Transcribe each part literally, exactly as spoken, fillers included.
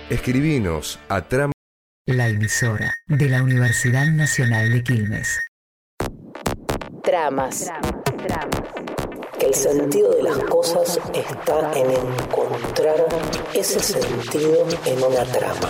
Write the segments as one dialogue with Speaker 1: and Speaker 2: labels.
Speaker 1: Escribinos a trama.
Speaker 2: La emisora de la Universidad Nacional de Quilmes.
Speaker 3: Tramas. Que el sentido de las cosas está en encontrar ese sentido en una trama.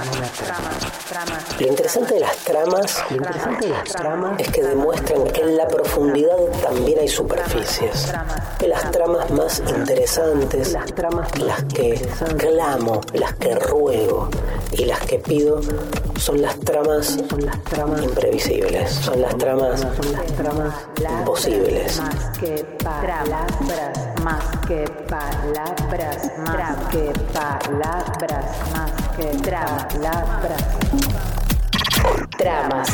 Speaker 3: Lo interesante de las tramas, lo interesante de las tramas es que demuestran que en la profundidad también hay superficies. Que las tramas más interesantes, las tramas las que clamo, las que ruego y las que pido son las tramas, son las tramas imprevisibles, son las tramas, son las tramas imposibles.
Speaker 4: Más que palabras, más que palabras, más que palabras, más que palabras.
Speaker 3: Tramas.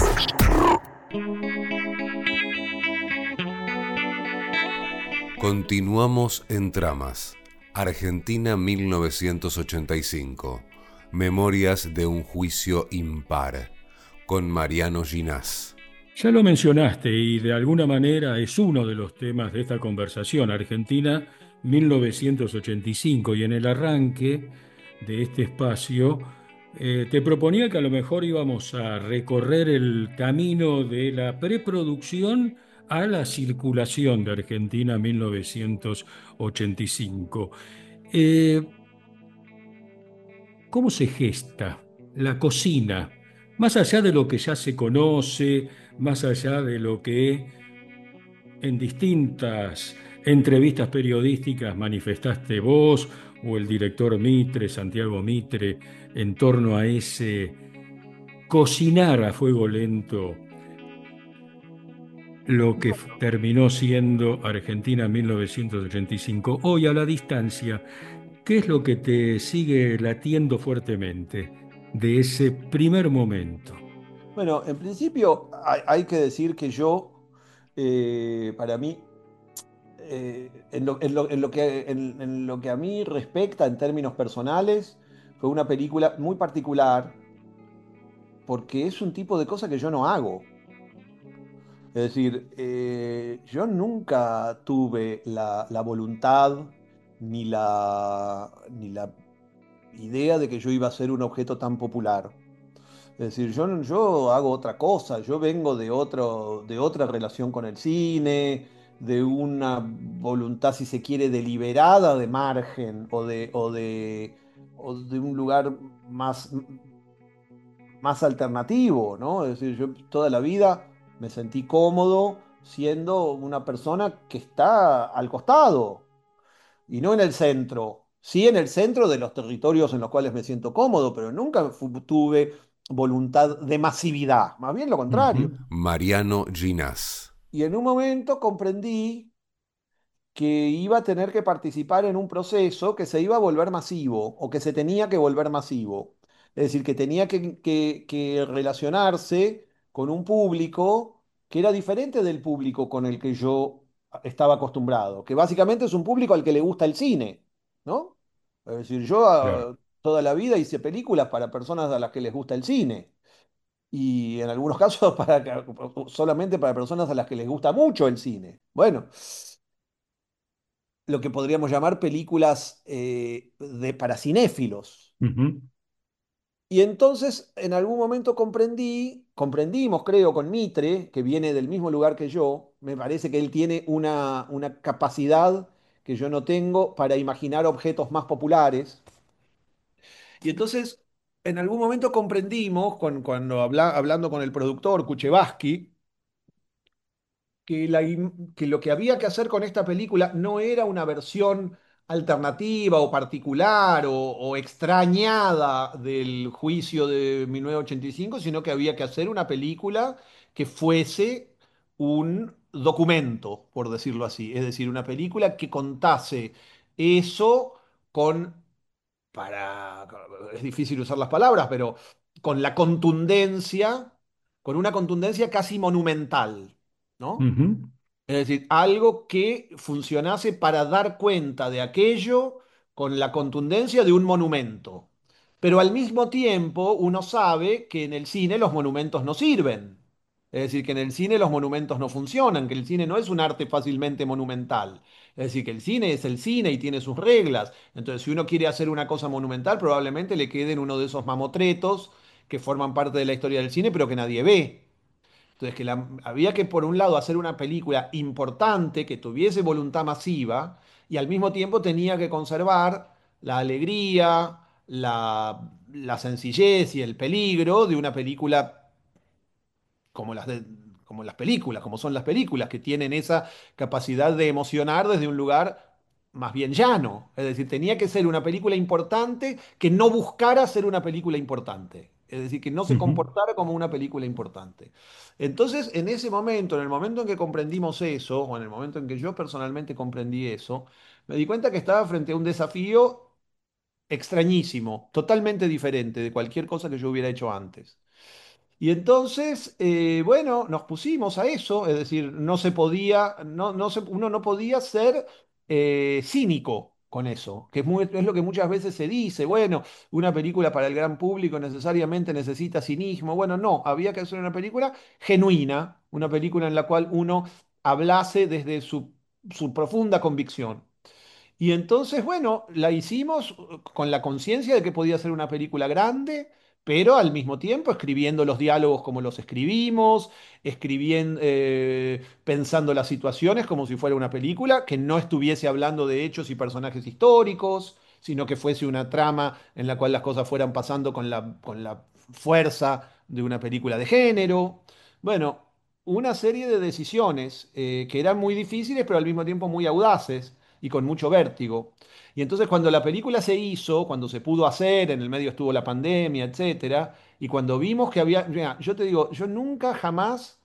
Speaker 1: Continuamos en Tramas. Argentina mil novecientos ochenta y cinco. Memorias de un juicio impar. Con Mariano Ginás.
Speaker 5: Ya lo mencionaste y de alguna manera es uno de los temas de esta conversación, Argentina mil novecientos ochenta y cinco, y en el arranque de este espacio eh, te proponía que a lo mejor íbamos a recorrer el camino de la preproducción a la circulación de Argentina mil novecientos ochenta y cinco. Eh, ¿Cómo se gesta la cocina? Más allá de lo que ya se conoce, más allá de lo que en distintas entrevistas periodísticas manifestaste vos o el director Mitre, Santiago Mitre, en torno a ese cocinar a fuego lento lo que f- terminó siendo Argentina mil novecientos ochenta y cinco. Hoy a la distancia, ¿qué es lo que te sigue latiendo fuertemente de ese primer momento?
Speaker 6: Bueno, en principio hay, hay que decir que yo, eh, para mí, eh, en lo, en lo- en lo que, en, en lo que a mí respecta en términos personales, fue una película muy particular porque es un tipo de cosa que yo no hago. Es decir, eh, yo nunca tuve la, la voluntad ni la, ni la idea de que yo iba a ser un objeto tan popular. Es decir, yo, no- yo hago otra cosa, yo vengo de otro, de otra relación con el cine, de una voluntad, si se quiere, deliberada de margen o de, o de, o de un lugar más, más alternativo, ¿no? Es decir, yo toda la vida me sentí cómodo siendo una persona que está al costado y no en el centro. Sí en el centro de los territorios en los cuales me siento cómodo, pero nunca fu- tuve voluntad de masividad, más bien lo contrario.
Speaker 5: Ujú.
Speaker 1: Mariano Ginás.
Speaker 6: Y en un momento comprendí que iba a tener que participar en un proceso que se iba a volver masivo o que se tenía que volver masivo. Es decir, que tenía que, que- que relacionarse con un público que era diferente del público con el que yo estaba acostumbrado, que básicamente es un público al que le gusta el cine, ¿no? Es decir, yo
Speaker 5: Claro.
Speaker 6: ah, toda la vida hice películas para personas a las que les gusta el cine. Y en algunos casos para, solamente para personas a las que les gusta mucho el cine. Bueno, lo que podríamos llamar películas eh, de, para cinéfilos.
Speaker 5: Ujú.
Speaker 6: Y entonces en algún momento comprendí, comprendimos, creo, con Mitre, que viene del mismo lugar que yo, me parece que él tiene una, una capacidad que yo no tengo para imaginar objetos más populares. Y entonces en algún momento comprendimos, con- cuando habla- hablando con el productor Kuchevaski, que, la im- que lo que había que hacer con esta película no era una versión alternativa o particular o, o extrañada del juicio de mil novecientos ochenta y cinco, sino que había que hacer una película que fuese un documento, por decirlo así. Es decir, una película que contase eso con, para, es difícil usar las palabras, pero con la contundencia, con una contundencia casi monumental, ¿no?
Speaker 5: Ujú.
Speaker 6: Es decir, algo que funcionase para dar cuenta de aquello con la contundencia de un monumento. Pero al mismo tiempo uno sabe que en el cine los monumentos no sirven. Es decir, que en el cine los monumentos no funcionan, que el cine no es un arte fácilmente monumental. Es decir, que el cine es el cine y tiene sus reglas. Entonces, si uno quiere hacer una cosa monumental, probablemente le quede en uno de esos mamotretos que forman parte de la historia del cine, pero que nadie ve. Entonces, que la- había que, por un lado, hacer una película importante, que tuviese voluntad masiva, y al mismo tiempo tenía que conservar la alegría, la, la sencillez y el peligro de una película como las de- como las películas, como son las películas, que tienen esa capacidad de emocionar desde un lugar más bien llano. Es decir, tenía que ser una película importante que no buscara ser una película importante. Es decir, que no se
Speaker 5: Ujú.
Speaker 6: comportara como una película importante. Entonces, en ese momento, en el momento en que comprendimos eso, o en el momento en que yo personalmente comprendí eso, me di cuenta que estaba frente a un desafío extrañísimo, totalmente diferente de cualquier cosa que yo hubiera hecho antes. Y entonces, eh, bueno, nos pusimos a eso, es decir, no se podía, no, no se- uno no podía ser eh, cínico con eso, que es, muy- es lo que muchas veces se dice, bueno, una película para el gran público necesariamente necesita cinismo. Bueno, no, había que hacer una película genuina, una película en la cual uno hablase desde su, su profunda convicción. Y entonces, bueno, la hicimos uh, con la conciencia de que podía ser una película grande, pero al mismo tiempo escribiendo los diálogos como los escribimos, escribiendo, eh, pensando las situaciones como si fuera una película, que no estuviese hablando de hechos y personajes históricos, sino que fuese una trama en la cual las cosas fueran pasando con la, con la fuerza de una película de género. Bueno, una serie de decisiones eh, que eran muy difíciles, pero al mismo tiempo muy audaces y con mucho vértigo. Y entonces cuando la película se hizo, cuando se pudo hacer, en el medio estuvo la pandemia, etcétera, y cuando vimos que había, mira, yo te digo, yo nunca jamás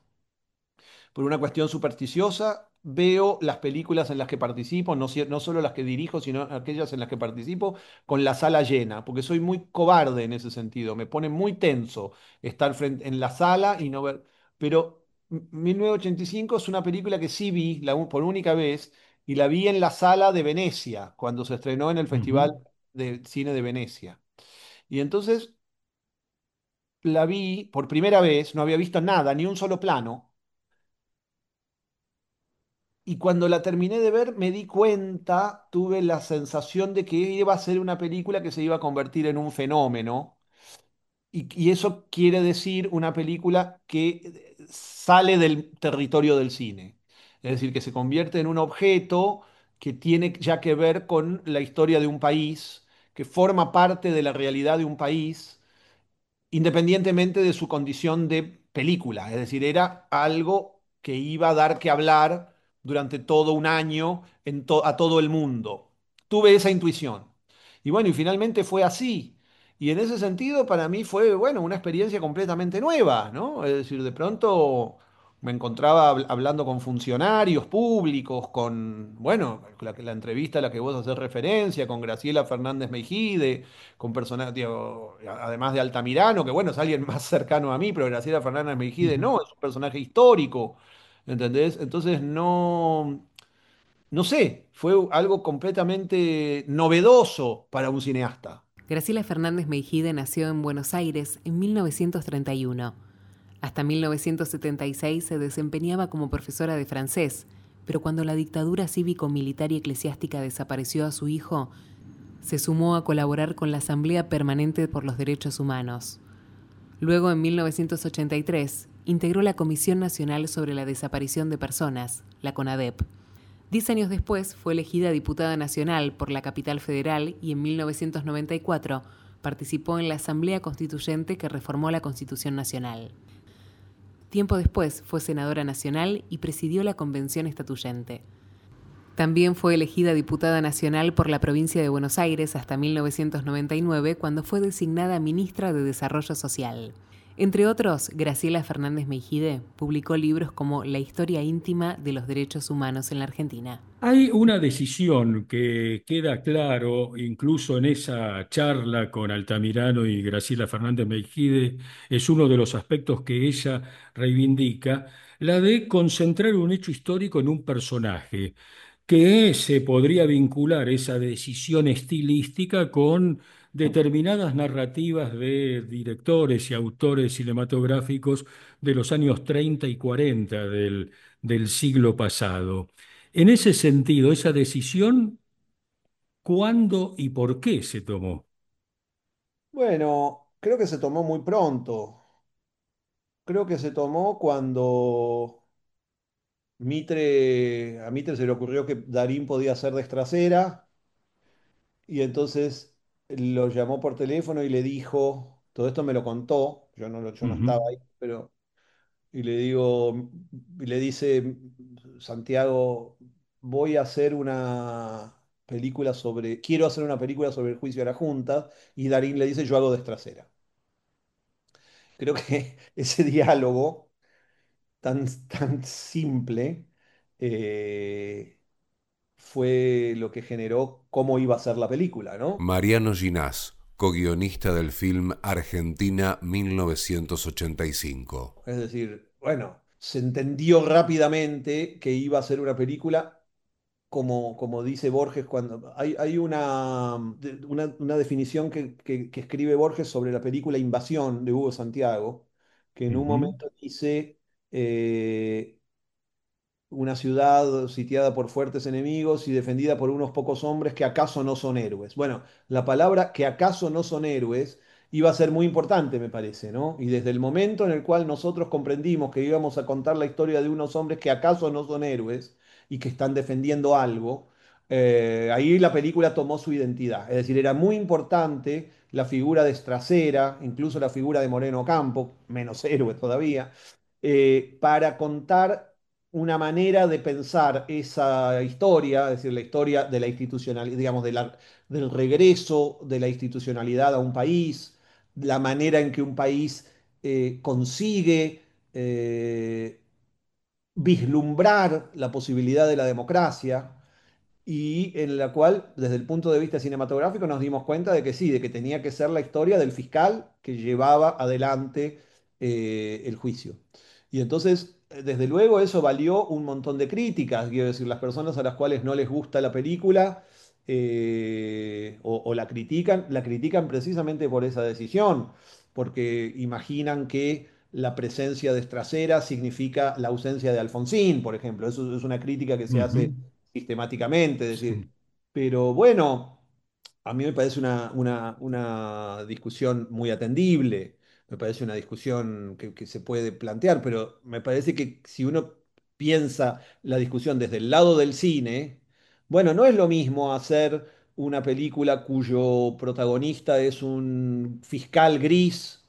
Speaker 6: por una cuestión supersticiosa, veo las películas en las que participo, no, si- no solo las que dirijo, sino aquellas en las que participo, con la sala llena, porque soy muy cobarde en ese sentido, me pone muy tenso estar frente, en la sala y no ver. Pero m- mil novecientos ochenta y cinco es una película que sí vi la, un- por única vez y la vi en la sala de Venecia, cuando se estrenó en el Festival
Speaker 5: Ujú.
Speaker 6: de Cine de Venecia. Y entonces la vi por primera vez, no había visto nada, ni un solo plano. Y cuando la terminé de ver, me di cuenta, tuve la sensación de que iba a ser una película que se iba a convertir en un fenómeno. Y, y eso quiere decir una película que eh, sale del territorio del cine. Es decir, que se convierte en un objeto que tiene ya que ver con la historia de un país, que forma parte de la realidad de un país independientemente de su condición de película. Es decir, era algo que iba a dar que hablar durante todo un año en to- a todo el mundo. Tuve esa intuición. Y bueno, y finalmente fue así. Y en ese sentido, para mí fue, bueno, una experiencia completamente nueva, ¿no? Es decir, de pronto me encontraba habl- hablando con funcionarios públicos, con, bueno, la, la entrevista a la que vos haces referencia, con Graciela Fernández Meijide, con personas, digo, además de Altamirano, que bueno, es alguien más cercano a mí, pero Graciela Fernández Meijide
Speaker 5: Ujú.
Speaker 6: no, es un personaje histórico, ¿entendés? Entonces no, no sé, fue algo completamente novedoso para un cineasta.
Speaker 7: Graciela Fernández Meijide nació en Buenos Aires en mil novecientos treinta y uno. Hasta mil novecientos setenta y seis se desempeñaba como profesora de francés, pero cuando la dictadura cívico-militar y eclesiástica desapareció a su hijo, se sumó a colaborar con la Asamblea Permanente por los Derechos Humanos. Luego, en mil novecientos ochenta y tres, integró la Comisión Nacional sobre la Desaparición de Personas, la CONADEP. Diez años después fue elegida diputada nacional por la Capital Federal y en mil novecientos noventa y cuatro participó en la Asamblea Constituyente que reformó la Constitución Nacional. Tiempo después fue senadora nacional y presidió la Convención Estatuyente. También fue elegida diputada nacional por la provincia de Buenos Aires hasta mil novecientos noventa y nueve, cuando fue designada ministra de Desarrollo Social. Entre otros, Graciela Fernández Meijide publicó libros como La historia íntima de los derechos humanos en la Argentina.
Speaker 5: Hay una decisión que queda claro, incluso en esa charla con Altamirano y Graciela Fernández Meijide, es uno de los aspectos que ella reivindica, la de concentrar un hecho histórico en un personaje que se podría vincular esa decisión estilística con determinadas narrativas de directores y autores cinematográficos de los años treinta y cuarenta del, del siglo pasado. En ese sentido, esa decisión, ¿cuándo y por qué se tomó?
Speaker 6: Bueno, creo que se tomó muy pronto. Creo que se tomó cuando Mitre, a Mitre se le ocurrió que Darín podía ser de Estracera y entonces lo llamó por teléfono y le dijo, todo esto me lo contó, yo no, lo- yo no
Speaker 5: Ujú,
Speaker 6: estaba ahí, pero y le digo, y le dice Santiago, voy a hacer una película sobre, quiero hacer una película sobre el juicio de la Junta, y Darín le dice, yo hago de Estracera. Creo que ese diálogo tan, tan simple eh, fue lo que generó cómo iba a ser la película, ¿no?
Speaker 1: Mariano Ginás, co-guionista del film Argentina mil novecientos ochenta y cinco.
Speaker 6: Es decir, bueno, se entendió rápidamente que iba a ser una película como, como dice Borges, cuando hay, hay una, una, una definición que, que- que escribe Borges sobre la película Invasión de Hugo Santiago, que en un
Speaker 5: ujú,
Speaker 6: momento dice, eh, una ciudad sitiada por fuertes enemigos y defendida por unos pocos hombres que acaso no son héroes. Bueno, la palabra que acaso no son héroes iba a ser muy importante, me parece, ¿no? Y desde el momento en el cual nosotros comprendimos que íbamos a contar la historia de unos hombres que acaso no son héroes y que están defendiendo algo, eh, ahí la película tomó su identidad. Es decir, era muy importante la figura de Estracera, incluso la figura de Moreno Campo, menos héroe todavía, eh, para contar una manera de pensar esa historia, es decir, la historia de la institucionalidad, digamos, de la- del regreso de la institucionalidad a un país, la manera en que un país eh, consigue eh, vislumbrar la posibilidad de la democracia y en la cual, desde el punto de vista cinematográfico, nos dimos cuenta de que sí, de que tenía que ser la historia del fiscal que llevaba adelante eh, el juicio. Y entonces, eh, desde luego, eso valió un montón de críticas, quiero decir, las personas a las cuales no les gusta la película eh, o, o la critican, la critican precisamente por esa decisión, porque imaginan que la presencia de Estracera significa la ausencia de Alfonsín, por ejemplo. Eso es una crítica que se hace
Speaker 5: ujú,
Speaker 6: sistemáticamente, es decir,
Speaker 5: sí,
Speaker 6: pero bueno, a mí me parece una, una, una discusión muy atendible, me parece una discusión que, que se puede plantear, pero me parece que si uno piensa la discusión desde el lado del cine, bueno, no es lo mismo hacer una película cuyo protagonista es un fiscal gris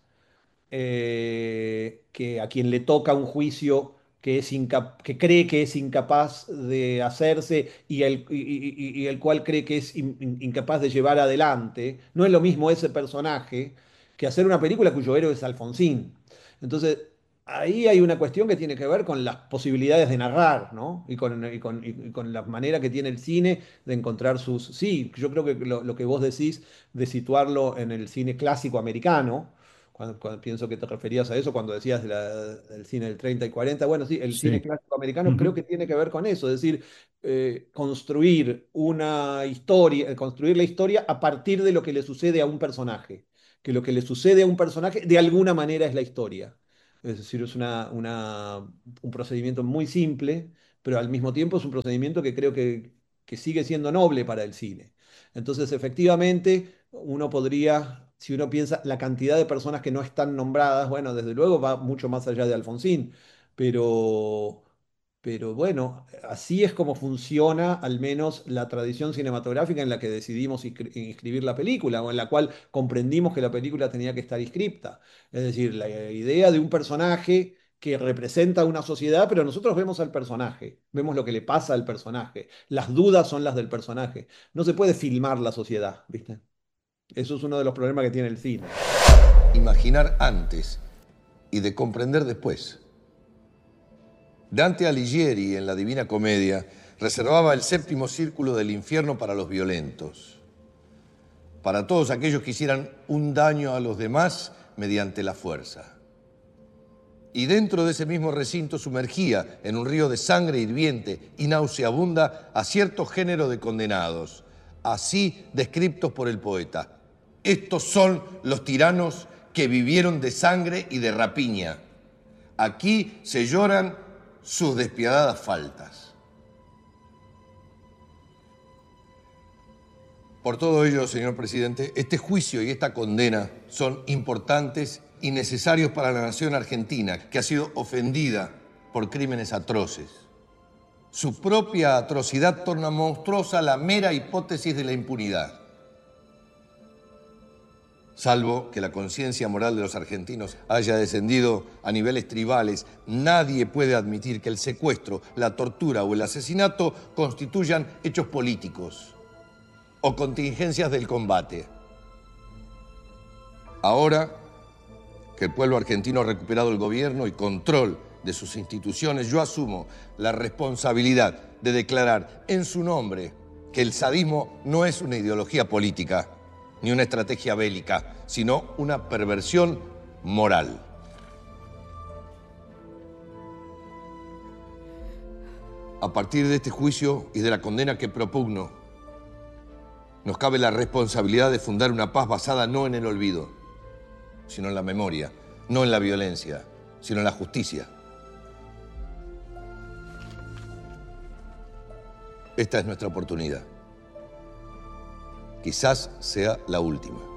Speaker 6: eh, que a quien le toca un juicio que, es incap- que cree que es incapaz de hacerse y el, y- y- y el cual cree que es in- in- incapaz de llevar adelante. No es lo mismo ese personaje que hacer una película cuyo héroe es Alfonsín. Entonces, ahí hay una cuestión que tiene que ver con las posibilidades de narrar, ¿no? Y con, y con- y con la manera que tiene el cine de encontrar sus... Sí, yo creo que lo, lo que vos decís de situarlo en el cine clásico americano, cuando, cuando pienso que te referías a eso, cuando decías de la- del cine del treinta y cuarenta, bueno, sí, el cine
Speaker 5: sí,
Speaker 6: clásico americano creo
Speaker 5: ujú,
Speaker 6: que tiene que ver con eso, es decir, eh, construir una historia, eh, construir la historia a partir de lo que le sucede a un personaje, que lo que le sucede a un personaje de alguna manera es la historia. Es decir, es una, una- un procedimiento muy simple, pero al mismo tiempo es un procedimiento que creo que, que sigue siendo noble para el cine. Entonces, efectivamente, uno podría, si uno piensa la cantidad de personas que no están nombradas, bueno, desde luego va mucho más allá de Alfonsín, pero, pero bueno, así es como funciona al menos la tradición cinematográfica en la que decidimos inscri- inscribir la película o en la cual comprendimos que la película tenía que estar inscripta. Es decir, la idea de un personaje que representa una sociedad, pero nosotros vemos al personaje, vemos lo que le pasa al personaje, las dudas son las del personaje. No se puede filmar la sociedad, ¿viste? Eso es uno de los problemas que tiene el cine.
Speaker 8: Imaginar antes y de comprender después. Dante Alighieri, en la Divina Comedia, reservaba el séptimo círculo del infierno para los violentos, para todos aquellos que hicieran un daño a los demás mediante la fuerza. y dentro de ese mismo recinto sumergía en un río de sangre hirviente y nauseabunda a cierto género de condenados, así descriptos por el poeta. Estos son los tiranos que vivieron de sangre y de rapiña. Aquí se lloran sus despiadadas faltas. Por todo ello, señor presidente, este juicio y esta condena son importantes y necesarios para la nación argentina, que ha sido ofendida por crímenes atroces. Su propia atrocidad torna monstruosa la mera hipótesis de la impunidad. Salvo que la conciencia moral de los argentinos haya descendido a niveles tribales, nadie puede admitir que el secuestro, la tortura o el asesinato constituyan hechos políticos o contingencias del combate. Ahora que el pueblo argentino ha recuperado el gobierno y control de sus instituciones, yo asumo la responsabilidad de declarar en su nombre que el sadismo no es una ideología política ni una estrategia bélica, sino una perversión moral. A partir de este juicio y de la condena que propugno, nos cabe la responsabilidad de fundar una paz basada no en el olvido, sino en la memoria, no en la violencia, sino en la justicia. Esta es nuestra oportunidad. Quizás sea la última.